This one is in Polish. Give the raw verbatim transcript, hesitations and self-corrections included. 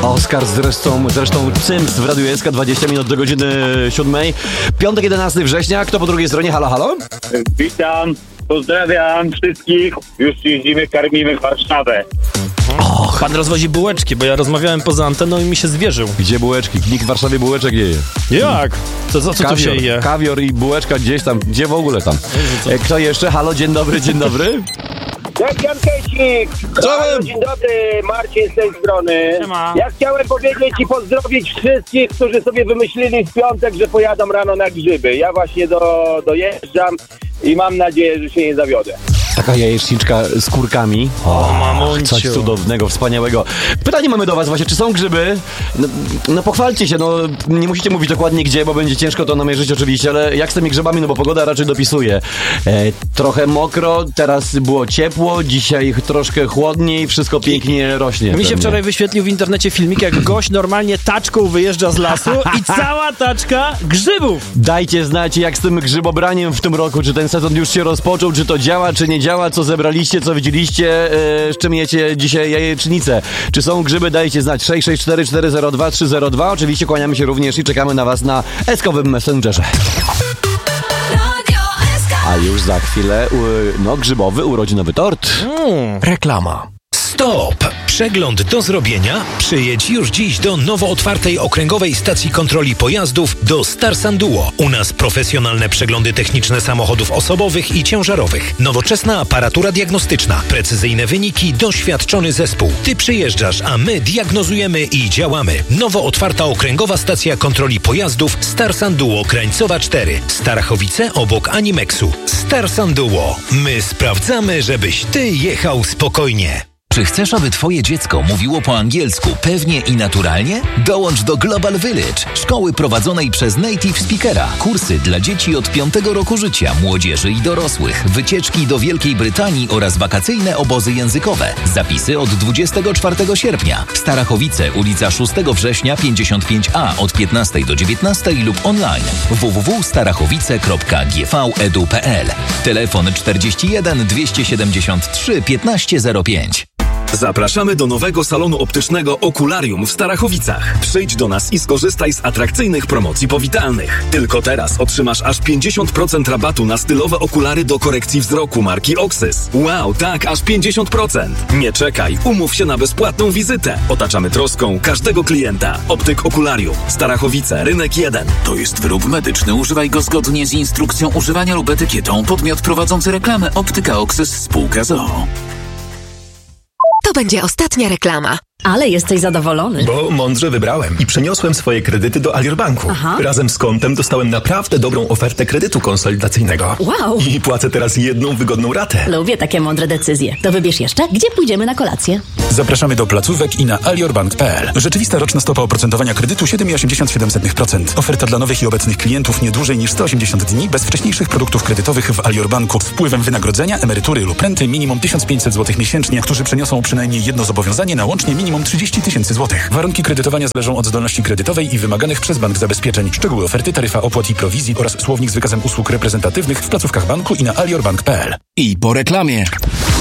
Oskar zresztą, zresztą Cyms w Radiu S K, dwadzieścia minut do godziny siódmej. Piątek, jedenastego września. Kto po drugiej stronie? Halo, halo? Witam, pozdrawiam wszystkich. Już jeździmy, karmimy Warszawę. Och, pan rozwozi bułeczki, bo ja rozmawiałem poza anteną i mi się zwierzył. Gdzie bułeczki? Nikt w Warszawie bułeczek nie je. Jak? To co, co tu się je? Kawior i bułeczka gdzieś tam. Gdzie w ogóle tam? E, kto jeszcze? Halo, dzień dobry, dzień dobry. Cześć, Jan Kejcik! Halo, dzień dobry, Marcin z tej strony. Siema. Ja chciałem powiedzieć i pozdrowić wszystkich, którzy sobie wymyślili w piątek, że pojadą rano na grzyby. Ja właśnie do, dojeżdżam i mam nadzieję, że się nie zawiodę. Taka jajeczniczka z kurkami. O, mamunciu. Coś cudownego, wspaniałego. Pytanie mamy do was właśnie, czy są grzyby? No, no pochwalcie się, no nie musicie mówić dokładnie gdzie, bo będzie ciężko to namierzyć oczywiście, ale jak z tymi grzybami, no bo pogoda raczej dopisuje. E, trochę mokro, teraz było ciepło, dzisiaj troszkę chłodniej, wszystko pięknie rośnie. Mi się pewnie. wczoraj wyświetlił w internecie filmik, jak gość normalnie taczką wyjeżdża z lasu i cała taczka grzybów. Dajcie znać, jak z tym grzybobraniem w tym roku, czy ten sezon już się rozpoczął, czy to działa, czy nie działa, co zebraliście, co widzieliście, yy, z czym jecie dzisiaj jajecznicę. Czy są grzyby? Dajcie znać. sześć sześć cztery cztery zero dwa trzy zero dwa. Oczywiście kłaniamy się również i czekamy na was na eskowym Messengerze. A już za chwilę, yy, no grzybowy, urodzinowy tort. Mm. Reklama. Stop! Przegląd do zrobienia? Przyjedź już dziś do nowo otwartej okręgowej stacji kontroli pojazdów do Starsan Duo. U nas profesjonalne przeglądy techniczne samochodów osobowych i ciężarowych. Nowoczesna aparatura diagnostyczna. Precyzyjne wyniki, doświadczony zespół. Ty przyjeżdżasz, a my diagnozujemy i działamy. Nowo otwarta okręgowa stacja kontroli pojazdów Starsan Duo Krańcowa cztery. Starachowice obok Animexu. Starsan Duo. My sprawdzamy, żebyś ty jechał spokojnie. Czy chcesz, aby twoje dziecko mówiło po angielsku pewnie i naturalnie? Dołącz do Global Village, szkoły prowadzonej przez native speakera. Kursy dla dzieci od piątego roku życia, młodzieży i dorosłych, wycieczki do Wielkiej Brytanii oraz wakacyjne obozy językowe. Zapisy od dwudziestego czwartego sierpnia. Starachowice, ulica szóstego września pięćdziesiąt pięć A od piętnastej do dziewiętnastej lub online w w w kropka starachowice kropka g v kropka e d u kropka p l. Telefon czterdzieści jeden dwieście siedemdziesiąt trzy piętnaście zero pięć. Zapraszamy do nowego salonu optycznego Okularium w Starachowicach. Przyjdź do nas i skorzystaj z atrakcyjnych promocji powitalnych. Tylko teraz otrzymasz aż pięćdziesiąt procent rabatu na stylowe okulary do korekcji wzroku marki Oxys. Wow, tak, aż pięćdziesiąt procent. Nie czekaj, umów się na bezpłatną wizytę. Otaczamy troską każdego klienta. Optyk Okularium. Starachowice, rynek jeden. To jest wyrób medyczny. Używaj go zgodnie z instrukcją używania lub etykietą. Podmiot prowadzący reklamę Optyka Oxys spółka z o o. To będzie ostatnia reklama. Ale jesteś zadowolony. Bo mądrze wybrałem i przeniosłem swoje kredyty do Alior Banku. Aha. Razem z kontem dostałem naprawdę dobrą ofertę kredytu konsolidacyjnego. Wow. I płacę teraz jedną wygodną ratę. Lubię takie mądre decyzje. To wybierz jeszcze, gdzie pójdziemy na kolację. Zapraszamy do placówek i na aliorbank kropka p l. Rzeczywista roczna stopa oprocentowania kredytu siedem przecinek osiemdziesiąt siedem procent. Oferta dla nowych i obecnych klientów nie dłużej niż sto osiemdziesiąt dni bez wcześniejszych produktów kredytowych w Alior Banku z wpływem wynagrodzenia, emerytury lub renty minimum tysiąc pięćset złotych miesięcznie, którzy przeniosą przynajmniej jedno zobowiązanie na łącznie minimum trzydzieści tysięcy złotych. Warunki kredytowania zależą od zdolności kredytowej i wymaganych przez bank zabezpieczeń. Szczegóły oferty, taryfa opłat i prowizji oraz słownik z wykazem usług reprezentatywnych w placówkach banku i na aliorbank kropka p l. I po reklamie.